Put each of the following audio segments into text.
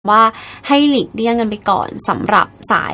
ว่าให้หลีกเลี่ยงกันไปก่อนสำหรับสาย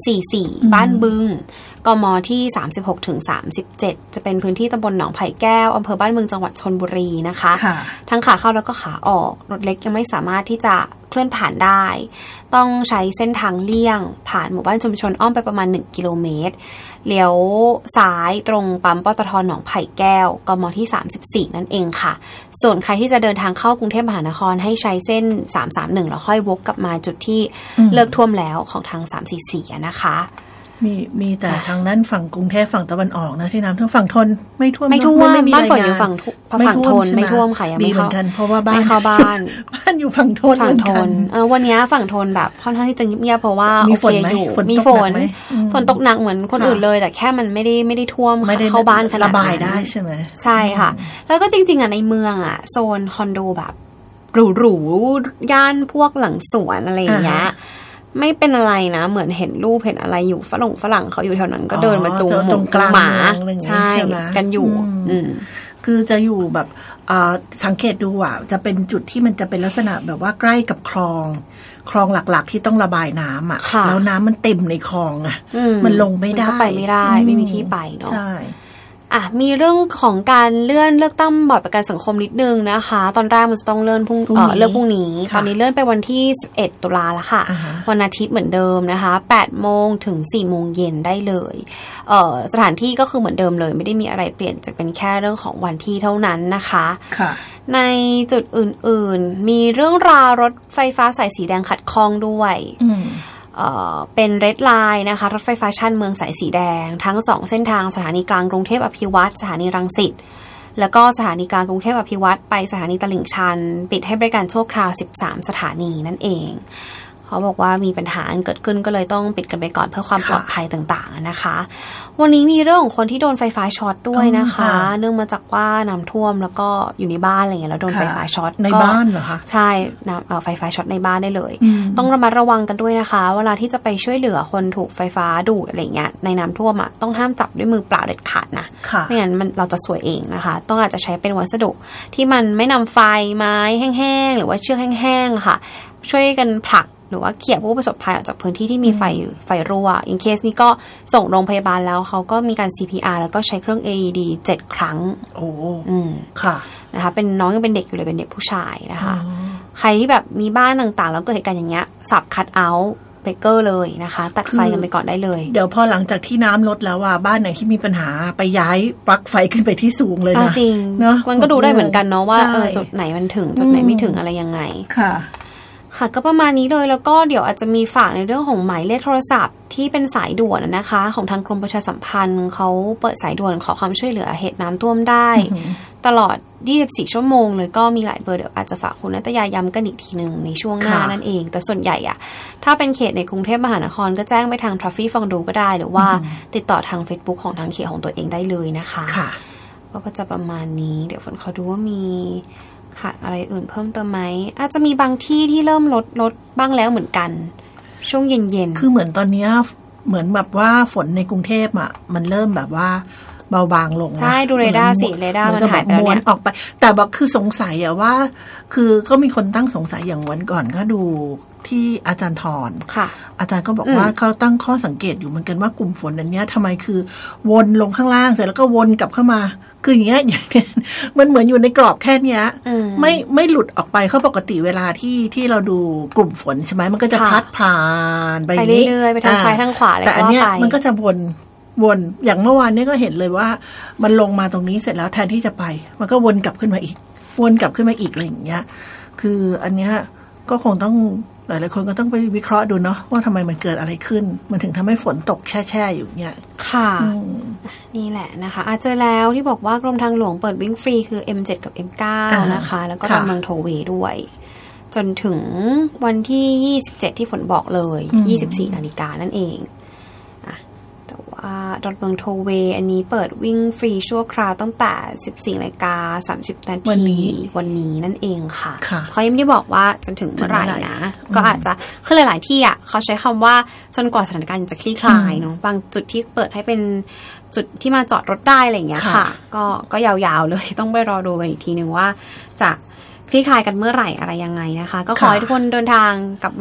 344บ้านบึงกมที่36ถึง37จะเป็นพื้นที่ตำบลหนองไผ่แก้วอำเภอบ้านบึงจังหวัดชลบุรีนะคะทั้งขาเข้าแล้วก็ขาออกรถเล็กยังไม่สามารถที่จะเคลื่อนผ่านได้ต้องใช้เส้นทางเลี่ยงผ่านหมู่บ้านชุมชนอ้อมไปประมาณ1กิโลเมตรเลี้ยวซ้ายตรงปั๊มปตท.หนองไผ่แก้วกมที่34นั่นเองค่ะส่วนใครที่จะเดินทางเข้ากรุงเทพมหานครให้ใช้เส้น331แล้วค่อยวกกลับมาจุดที่เลิกท่วมแล้วของทาง344นะคะมีแต่ทางนั้นฝั่งกรุงเทพฝั่งตะวันออกนะที่น้ำท่วมฝั่งทนไม่ท่วมบ้านฝนอยู่ฝั่งทนไม่ท่วมค่ะยังไม่เข้าเพราะว่าบ้านเข้าบ้านอยู่ฝั่งทนวันนี้ฝั่งทนแบบค่อนข้างที่จะเงียบๆเพราะว่ามีฝนอยู่มีฝนตกหนักเหมือนคนอื่นเลยแต่แค่มันไม่ได้ท่วมเข้าบ้านขนาดนั้นระบายได้ใช่ไหมใช่ค่ะแล้วก็จริงๆในเมืองโซนคอนโดแบบหรูๆย่านพวกหลังสวนอะไรอย่างเงี้ยไม่เป็นอะไรนะเหมือนเห็นรูปเห็นอะไรอยู่ฝรั่งเขาอยู่แถวนั้นก็เดินมาจูงหมาใช่กันอยู่คือจะอยู่แบบสังเกตดูจะเป็นจุดที่มันจะเป็นลักษณะแบบว่าใกล้กับคลองหลักๆที่ต้องระบายน้ำแล้วน้ำมันเต็มในคลองมันลงไม่ได้ไปไม่ได้ไม่มีที่ไปเนาะใช่มีเรื่องของการเลื่อนเลือกตั้งบอร์ดประกันสังคมนิดนึงนะคะตอนแรกมันจะต้องเลื่อนพรุ่งนี้ตอนนี้เลื่อนไปวันที่11ตุลาแล้วค่ะวันอาทิตย์เหมือนเดิมนะคะ8 โมงถึง4 โมงเย็นได้เลยสถานที่ก็คือเหมือนเดิมเลยไม่ได้มีอะไรเปลี่ยนจะเป็นแค่เรื่องของวันที่เท่านั้นนะคะในจุดอื่นๆมีเรื่องราวรถไฟฟ้าสายสีแดงขัดข้องด้วยเป็นเรดไลน์นะคะรถไฟฟ้าชั่นเมืองสายสีแดงทั้ง2เส้นทางสถานีกลางกรุงเทพอภิวัตรสถานีรังสิตแล้วก็สถานีกลางกรุงเทพอภิวัตรไปสถานีตลิ่งชันปิดให้บริการชั่วคราว13สถานีนั่นเองเขาบอกว่ามีปัญหาเกิดขึ้นก็เลยต้องปิดกันไปก่อนเพื่อความปลอดภัยต่างๆนะคะวันนี้มีเรื่องของคนที่โดนไฟฟ้าช็อตด้วยนะคะเนื่องมาจากว่าน้ำท่วมแล้วก็อยู่ในบ้านอะไรเงี้ยแล้วโดนไฟฟ้าช็อตในบ้านเหรอคะใช่ไฟฟ้าช็อตในบ้านได้เลยต้องระมัดระวังกันด้วยนะคะเวลาที่จะไปช่วยเหลือคนถูกไฟฟ้าดูดอะไรเงี้ยในน้ำท่วมต้องห้ามจับด้วยมือเปล่าเด็ดขาดนะไม่งั้นเราจะสวยเองนะคะต้องอาจจะใช้เป็นวัสดุที่มันไม่นำไฟไม้แห้งๆหรือว่าเชือกแห้งๆค่ะช่วยกันผลักหรือว่าเขี่ยผู้ประสบภัยออกจากพื้นที่ที่มีไฟรั่วin case นี้ก็ส่งโรงพยาบาลแล้วเขาก็มีการ CPR แล้วก็ใช้เครื่อง AED 7 ครั้งโอ้ค่ะนะคะเป็นน้องยังเป็นเด็กอยู่เลยเป็นเด็กผู้ชายนะคะใครที่แบบมีบ้านต่างๆแล้วเกิดเหตุการณ์อย่างเงี้ยสับคัทเอาท์เบรกเกอร์เลยนะคะตัดไฟกันไปก่อนได้เลยเดี๋ยวพอหลังจากที่น้ำลดแล้วบ้านไหนที่มีปัญหาไปย้ายปลั๊กไฟขึ้นไปที่สูงเลยนะจริงเนาะมันก็ดูได้เหมือนกันเนาะว่าจุดไหนมันถึงจุดไหนไม่ถึงอะไรยังไงค่ะก็ประมาณนี้เลยแล้วก็เดี๋ยวอาจจะมีฝากในเรื่องของหมายเลขโทรศัพท์ที่เป็นสายด่วนนะคะของทางกรมประชาสัมพันธ์เขาเปิดสายด่วนขอความช่วยเหลือเหตุน้ำท่วมได้ตลอด24ชั่วโมงเลยก็มีหลายเบอร์เดี๋ยวอาจจะฝากคุณนัตยาย้ำกันอีกทีนึงในช่วงหน้านั่นเองแต่ส่วนใหญ่ถ้าเป็นเขตในกรุงเทพมหานครก็แจ้งไปทางทราฟฟี่ฟังดูก็ได้หรือว่าติดต่อทาง Facebook ของทางเขตของตัวเองได้เลยนะคะก็จะประมาณนี้เดี๋ยวฝนขอดูว่ามีขาดอะไรอื่นเพิ่มเติมไหมอาจจะมีบางที่ที่เริ่มลดบ้างแล้วเหมือนกันช่วงเย็นๆคือเหมือนตอนนี้เหมือนแบบว่าฝนในกรุงเทพมันเริ่มแบบว่าเบาบางลงใช่ดูเรดาร์มันหายไปแล้วเนี่ยออกไปแต่บอกคือสงสัยว่าคือก็มีคนตั้งสงสัยอย่างวันก่อนก็ดูที่อาจารย์ธรอาจารย์ก็บอกว่าเขาตั้งข้อสังเกตอยู่เหมือนกันว่ากลุ่มฝนอันนี้ทำไมคือวนลงข้างล่างเสร็จแล้วก็วนกลับเข้ามาคืออย่างเงี้ยมันเหมือนอยู่ในกรอบแค่นี้ไม่หลุดออกไปเขาปกติเวลาที่เราดูกลุ่มฝนใช่ไหมมันก็จะพัดผ่านไปเรื่อยๆไปทางซ้ายทางขวาแต่อันเนี้ยมันก็จะวนอย่างเมื่อวานนี้ก็เห็นเลยว่ามันลงมาตรงนี้เสร็จแล้วแทนที่จะไปมันก็วนกลับขึ้นมาอีกอะไรอย่างเงี้ยคืออันเนี้ยก็คงต้องหลายๆคนก็ต้องไปวิเคราะห์ดูเนาะว่าทำไมมันเกิดอะไรขึ้นมันถึงทำให้ฝนตกแช่อยู่เนี่ยค่ะนี่แหละนะคะเจอแล้วที่บอกว่ากรมทางหลวงเปิดวิ่งฟรีคือ M7 กับ M9 นะคะแล้วก็ดอนเมืองโทเวย์ด้วยจนถึงวันที่27ที่ฝนบอกเลย24 นาฬิกานั่นเองดอนเมืองโทเวย์อันนี้เปิดวิ่งฟรีชั่วคราวตั้งแต่ 14:30 นาทีวันนี้นั่นเองค่ะเขายังไม่ได้บอกว่าจนถึงเมื่อไหร่นะก็อาจจะคือหลายๆที่เขาใช้คำว่าจนกว่าสถานการณ์จะคลี่คลายเนาะบางจุดที่เปิดให้เป็นจุดที่มาจอดรถได้อะไรอย่างเงี้ยค่ะก็ยาวๆเลยต้องไปรอดูกันอีกทีนึงว่าจะคลี่คลายกันเมื่อไหร่อะไรยังไงนะคะก็ขอให้ทุกคนเดินทางกลับ